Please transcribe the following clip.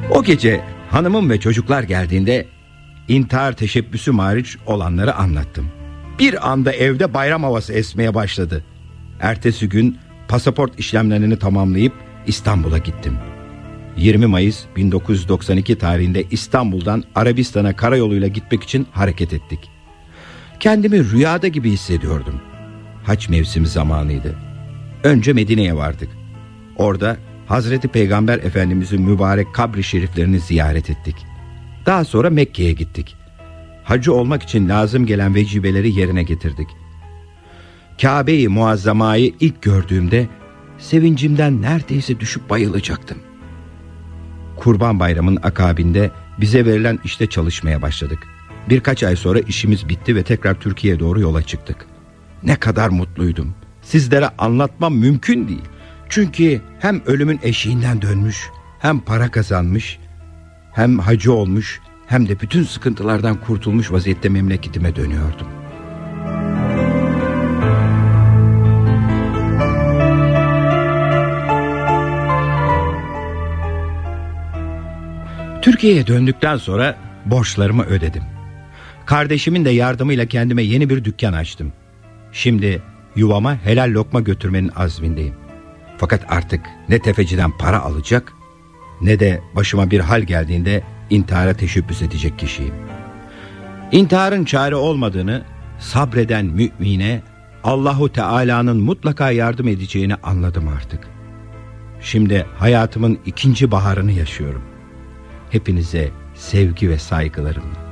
O gece hanımım ve çocuklar geldiğinde intihar teşebbüsüm hariç olanları anlattım. Bir anda evde bayram havası esmeye başladı. Ertesi gün pasaport işlemlerini tamamlayıp İstanbul'a gittim. 20 Mayıs 1992 tarihinde İstanbul'dan Arabistan'a karayoluyla gitmek için hareket ettik. Kendimi rüyada gibi hissediyordum. Hac mevsimi zamanıydı. Önce Medine'ye vardık. Orada Hazreti Peygamber Efendimizin mübarek kabri şeriflerini ziyaret ettik. Daha sonra Mekke'ye gittik. Hacı olmak için lazım gelen vecibeleri yerine getirdik. Kabe-i Muazzama'yı ilk gördüğümde sevincimden neredeyse düşüp bayılacaktım. Kurban Bayramı'nın akabinde bize verilen işte çalışmaya başladık. Birkaç ay sonra işimiz bitti ve tekrar Türkiye'ye doğru yola çıktık. Ne kadar mutluydum. Sizlere anlatmam mümkün değil. Çünkü hem ölümün eşiğinden dönmüş, hem para kazanmış, hem hacı olmuş, hem de bütün sıkıntılardan kurtulmuş vaziyette memleketime dönüyordum. Türkiye'ye döndükten sonra borçlarımı ödedim. Kardeşimin de yardımıyla kendime yeni bir dükkan açtım. Şimdi yuvama helal lokma götürmenin azmindeyim. Fakat artık ne tefeciden para alacak, ne de başıma bir hal geldiğinde intihara teşebbüs edecek kişiyim. İntiharın çare olmadığını, sabreden mümine Allahu Teala'nın mutlaka yardım edeceğini anladım artık. Şimdi hayatımın ikinci baharını yaşıyorum. Hepinize sevgi ve saygılarımla.